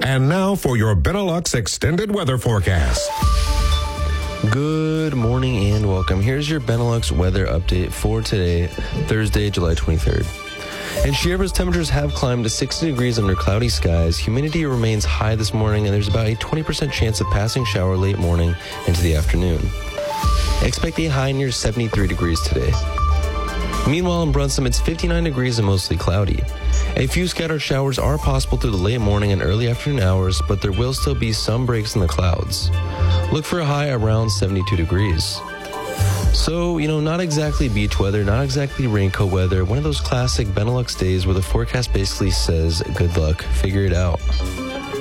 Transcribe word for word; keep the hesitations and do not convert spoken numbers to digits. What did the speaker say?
And now for your Benelux extended weather forecast. Good morning and welcome. Here's your Benelux weather update for today, Thursday, July twenty-third. In Sierra's, temperatures have climbed to sixty degrees under cloudy skies. Humidity remains high this morning, and there's about a twenty percent chance of passing shower late morning into the afternoon. Expect a high near seventy-three degrees today. Meanwhile, in Brunson, it's fifty-nine degrees and mostly cloudy. A few scattered showers are possible through the late morning and early afternoon hours, but there will still be some breaks in the clouds. Look for a high around seventy-two degrees. So, you know, not exactly beach weather, not exactly raincoat weather, one of those classic Benelux days where the forecast basically says, good luck, figure it out.